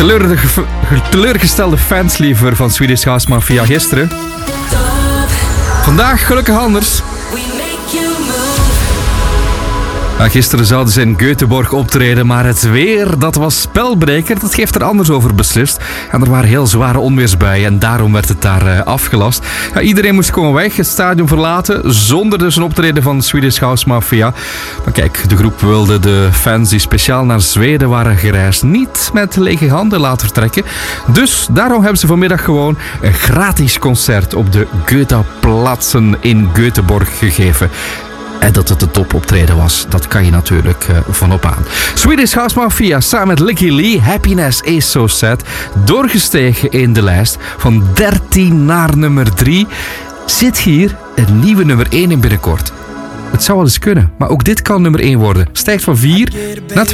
Teleurgestelde fans liever van Swedish House Mafia gisteren. Vandaag gelukkig anders. Gisteren zouden ze in Göteborg optreden, maar het weer, dat was spelbreker. Dat heeft er anders over beslist. En er waren heel zware onweersbuien en daarom werd het daar afgelast. Iedereen moest gewoon weg, het stadion verlaten, zonder dus een optreden van Swedish House Mafia. Maar kijk, de groep wilde de fans die speciaal naar Zweden waren gereisd niet met lege handen laten vertrekken. Dus daarom hebben ze vanmiddag gewoon een gratis concert op de Goethaplatsen in Göteborg gegeven. En dat het een topoptreden was, dat kan je natuurlijk vanop aan. Swedish House Mafia samen met Licky Lee, Happiness is So Sad, doorgestegen in de lijst van 13 naar nummer 3. Zit hier een nieuwe nummer 1 in binnenkort. Het zou wel eens kunnen, maar ook dit kan nummer 1 worden. Stijgt van 4 naar 2.